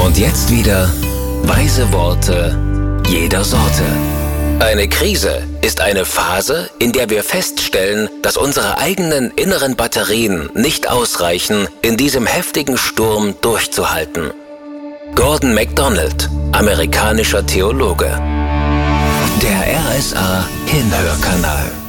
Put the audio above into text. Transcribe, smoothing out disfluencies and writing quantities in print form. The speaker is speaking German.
Und jetzt wieder weise Worte jeder Sorte. Eine Krise ist eine Phase, in der wir feststellen, dass unsere eigenen inneren Batterien nicht ausreichen, in diesem heftigen Sturm durchzuhalten. Gordon MacDonald, amerikanischer Theologe. Der RSA Hinhörkanal.